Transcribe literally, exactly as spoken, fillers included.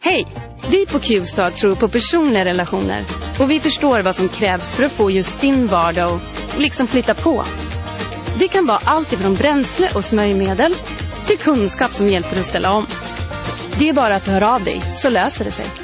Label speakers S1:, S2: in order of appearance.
S1: Hej! Vi på Q-star tror på personliga relationer och vi förstår vad som krävs för att få just din vardag och liksom flytta på. Det kan vara allt ifrån bränsle och smörjmedel till kunskap som hjälper att ställa om. Det är bara att höra av dig så löser det sig.